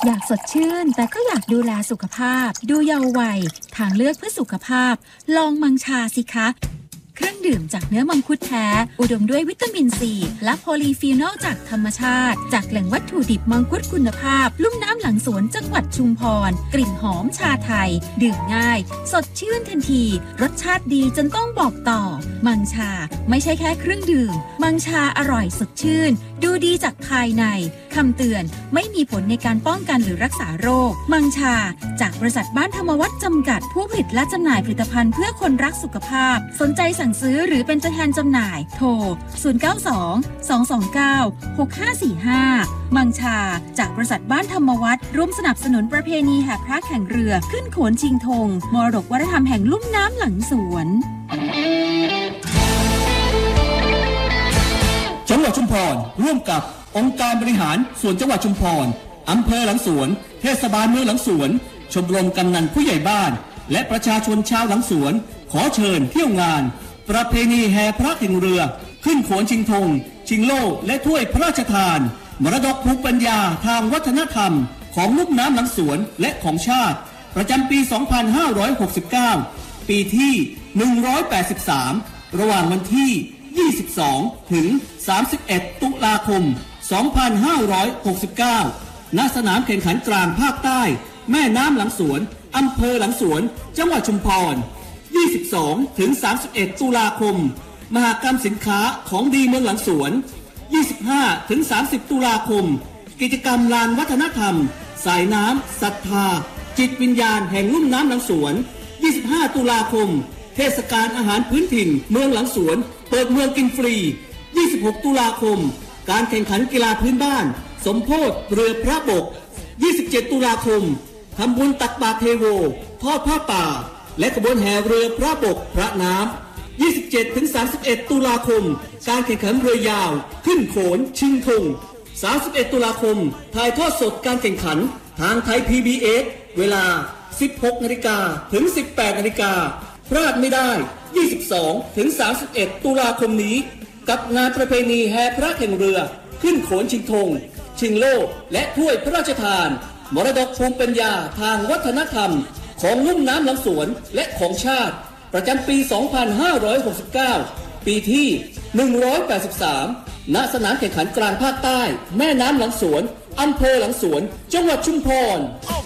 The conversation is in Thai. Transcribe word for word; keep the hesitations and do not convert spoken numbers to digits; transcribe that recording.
อยากสดชื่นแต่ก็อยากดูแลสุขภาพดูเยาว์วัยทางเลือกเพื่อสุขภาพลองมังชาสิคะเครื่องดื่มจากเนื้อมังคุดแท้อุดมด้วยวิตามินซีและโพลีฟีนอลจากธรรมชาติจากแหล่งวัตถุดิบมังคุดคุณภาพลุ่มน้ำหลังสวนจังหวัดชุมพรกลิ่นหอมชาไทยดื่มง่ายสดชื่นทันทีรสชาติดีจนต้องบอกต่อมังชาไม่ใช่แค่เครื่องดื่มมังชาอร่อยสดชื่นดูดีจากภายในคำเตือนไม่มีผลในการป้องกันหรือรักษาโรคมังชาจากบริษัทบ้านธรรมวัฒน์จำกัดผู้ผลิตและจำหน่ายผลิตภัณฑ์เพื่อคนรักสุขภาพสนใจสั่งซื้อหรือเป็นตัวแทนจำหน่ายโทรศูนย์ เก้า สอง สอง สอง เก้า หก ห้า สี่ ห้ามังชาจากบริษัทบ้านธรรมวัฒน์ร่วมสนับสนุนประเพณีแห่พระแข่งเรือขึ้นโขนชิงธงมรดกวัฒนธรรมแห่งลุ่มน้ำหลังสวนจังหวัดชุมพรร่วมกับองค์การบริหารส่วนจังหวัดชุมพรอำเภอหลังสวนเทศบาลเมืองหลังสวนชมรมกำนันผู้ใหญ่บ้านและประชาชนชาวหลังสวนขอเชิญเที่ยวงานประเพณีแห่พระแข่งเรือขึ้นโขนชิงธงชิงโล่และถ้วยพระราชทานมรดกภูมิปัญญาทางวัฒนธรรมของลุ่มน้ำหลังสวนและของชาติประจำปี สองพันห้าร้อยหกสิบเก้า ปีที่ หนึ่งร้อยแปดสิบสาม ระหว่างวันที่ ยี่สิบสอง ถึง สามสิบเอ็ด ตุลาคม สองพันห้าร้อยหกสิบเก้า ณ สนามแข่งขันกลางภาคใต้แม่น้ำหลังสวนอำเภอหลังสวนจังหวัดชุมพร ยี่สิบสอง ถึง สามสิบเอ็ด ตุลาคมมหกรรมสินค้าของดีเมืองหลังสวน ยี่สิบห้า ถึง สามสิบ ตุลาคมกิจกรรมลานวัฒนธรรมสายน้ำศรัทธาจิตวิญญาณแห่งลุ่มน้ำหลังสวน ยี่สิบห้า ตุลาคมเทศกาลอาหารพื้นถิ่นเมืองหลังสวนเปิดเมืองกินฟรี ยี่สิบหก ตุลาคมการแข่งขันกีฬาพื้นบ้านสมโพธิเรือพระบก ยี่สิบเจ็ด ตุลาคมทำบุญตักบาตรเทโวทอดผ้าป่าและขบวนแห่เรือพระบกพระน้ำ ยี่สิบเจ็ด ถึง สามสิบเอ็ด ตุลาคมการแข่งขันเรือยาวขึ้นโขนชิงธง สามสิบเอ็ด ตุลาคมถ่ายทอดสดการแข่งขันทางไทย พี บี เอส เวลา สิบหก นาฬิกาถึง สิบแปด นาฬิกาพลาดไม่ได้ ยี่สิบสอง ถึง สามสิบเอ็ด ตุลาคมนี้กับงานประเพณีแห่พระแข่งเรือขึ้นโขนชิงธงชิงโล่และถ้วยพระราชทานมรดกภูมิปัญญาทางวัฒนธรรมของลุ่มน้ำหลังสวนและของชาติประจำปี สองพันห้าร้อยหกสิบเก้า ปีที่ หนึ่งร้อยแปดสิบสาม ณ สนามแข่งขันกลางภาคใต้แม่น้ำหลังสวนอำเภอหลังสวนจังหวัดชุมพร